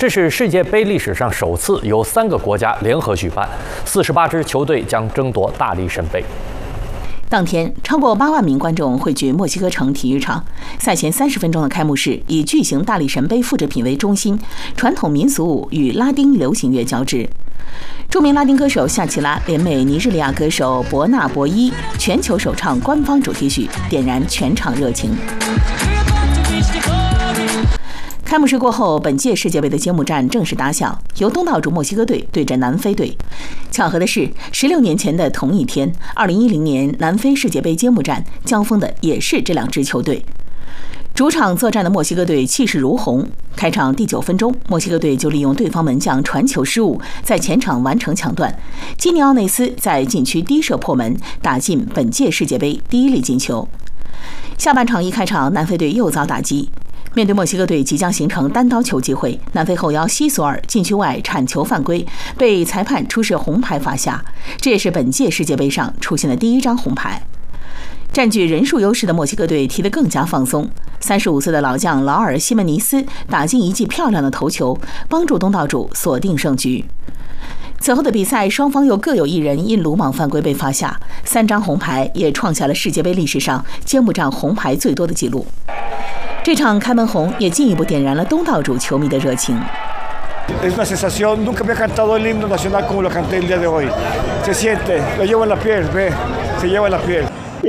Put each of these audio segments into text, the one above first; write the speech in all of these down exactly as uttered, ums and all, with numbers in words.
这是世界杯历史上首次由三个国家联合举办，四十八支球队将争夺大力神杯。 当天，超过八万名观众汇聚墨西哥城体育场。赛前三十分钟的开幕式以巨型大力神杯复制品为中心，传统民俗舞与拉丁流行乐交织。著名拉丁歌手夏奇拉联袂尼日利亚歌手伯纳博伊，全球首唱官方主题曲，点燃全场热情。 开幕式过后，本届世界杯的揭幕战正式打响，由东道主墨西哥队对阵南非队。巧合的是，十六年前的同一天，二零一零年南非世界杯揭幕战交锋的也是这两支球队。主场作战的墨西哥队气势如虹，开场第九分钟，墨西哥队就利用对方门将传球失误，在前场完成抢断。基尼奥内斯在禁区低射破门，打进本届世界杯第一粒进球。下半场一开场，南非队又遭打击。 面对墨西哥队即将形成单刀球机会，南非后腰西索尔禁区外铲球犯规，被裁判出示红牌罚下。这也是本届世界杯上出现的第一张红牌。占据人数优势的墨西哥队踢得更加放松。三十五岁的老将劳尔·西门尼斯打进一记漂亮的头球，帮助东道主锁定胜局。此后的比赛，双方又各有一人因鲁莽犯规被罚下，三张红牌也创下了世界杯历史上揭幕战红牌最多的纪录。 这场开门红也进一步点燃了东道主球迷的热情。 Es una sensación, nunca había cantado el himno nacional como lo canté el día de hoy. Se siente, lo llevo en la piel, ve, se lleva en la piel.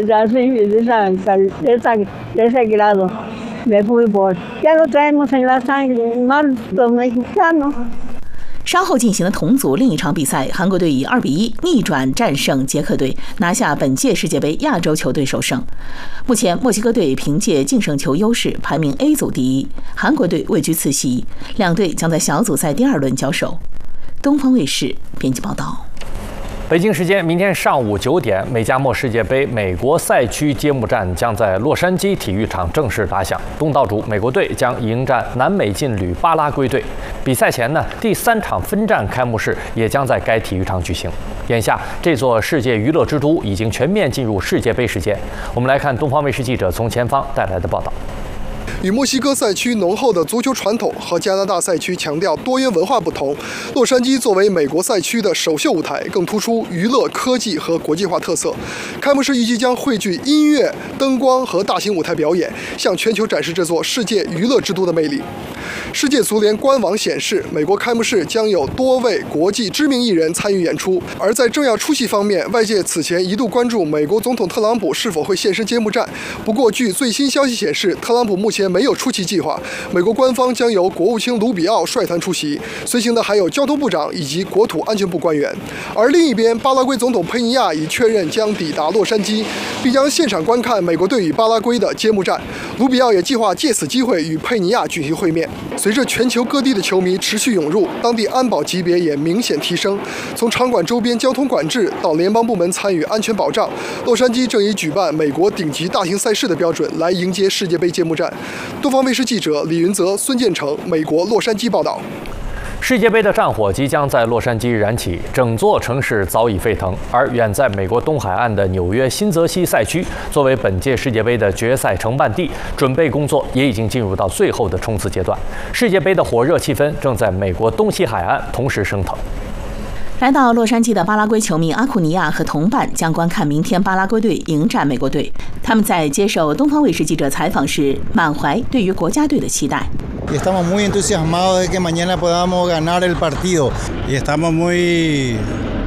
Es sagrado de fútbol. Ya lo traemos en la sangre, más dominicano. 稍后进行的同组另一场比赛，韩国队以二比一逆转战胜捷克队，拿下本届世界杯亚洲球队首胜。目前，墨西哥队凭借净胜球优势排名 A 组第一，韩国队位居次席，两队将在小组赛第二轮交手。东方卫视编辑报道。 北京时间明天上午九点，美加墨世界杯美国赛区揭幕战将在洛杉矶体育场正式打响。东道主美国队将迎战南美劲旅巴拉圭队。比赛前呢，第三场分站开幕式也将在该体育场举行。眼下，这座世界娱乐之都已经全面进入世界杯时间。我们来看东方卫视记者从前方带来的报道。 与墨西哥赛区浓厚的足球传统和加拿大赛区强调多元文化不同，洛杉矶作为美国赛区的首秀舞台，更突出娱乐、科技和国际化特色。开幕式预计将汇聚音乐、灯光和大型舞台表演，向全球展示这座世界娱乐之都的魅力。世界足联官网显示，美国开幕式将有多位国际知名艺人参与演出。而在政要出席方面，外界此前一度关注美国总统特朗普是否会现身揭幕战。不过，据最新消息显示，特朗普目前 没有出席计划，美国官方将由国务卿卢比奥率团出席，随行的还有交通部长以及国土安全部官员。而另一边，巴拉圭总统佩尼亚已确认将抵达洛杉矶，并将现场观看美国队与巴拉圭的揭幕战。卢比奥也计划借此机会与佩尼亚举行会面。随着全球各地的球迷持续涌入，当地安保级别也明显提升，从场馆周边交通管制到联邦部门参与安全保障，洛杉矶正以举办美国顶级大型赛事的标准来迎接世界杯揭幕战。 东方卫视记者李云泽、孙建成，美国洛杉矶报道。 世界杯的战火即将在洛杉矶燃起，整座城市早已沸腾。而远在美国东海岸的纽约新泽西赛区，作为本届世界杯的决赛承办地，准备工作也已经进入到最后的冲刺阶段。世界杯的火热气氛正在美国东西海岸同时升腾。 来到洛杉矶的巴拉圭球迷阿库尼亚和同伴将观看明天巴拉圭队迎战美国队。他们在接受东方卫视记者采访时，满怀对于国家队的期待。 Y estamos muy entusiasmados de que mañana podamos ganar el partido. Y estamos muy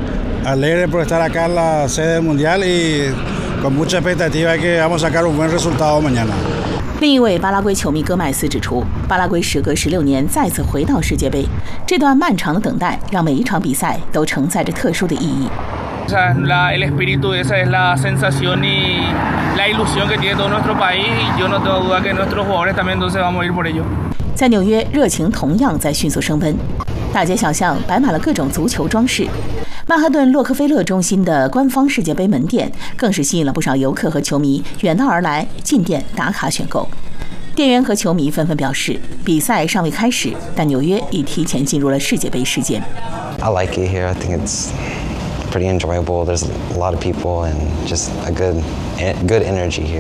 alegres por estar acá en la sede del mundial y con mucha expectativa de que vamos a sacar un buen resultado mañana. 另一位巴拉圭球迷戈麦斯指出，巴拉圭时隔十六年再次回到世界杯，这段漫长的等待让每一场比赛都承载着特殊的意义。 O sea, la, el espíritu, esa es la sensación y la ilusión que tiene todo nuestro país. Y yo no tengo duda que nuestros jugadores también entonces vamos a ir por ello. 在纽约，热情同样在迅速升温，大街小巷摆满了各种足球装饰。曼哈顿洛克菲勒中心的官方世界杯门店更是吸引了不少游客和球迷远道而来进店打卡选购。店员和球迷纷纷表示，比赛尚未开始，但纽约已提前进入了世界杯时间。 I like it here. I think it's pretty enjoyable. There's a lot of people and just a good, good energy here.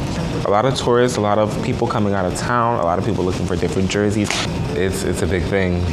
A lot of tourists, a lot of people coming out of town, a lot of people looking for different jerseys. It's, it's a big thing.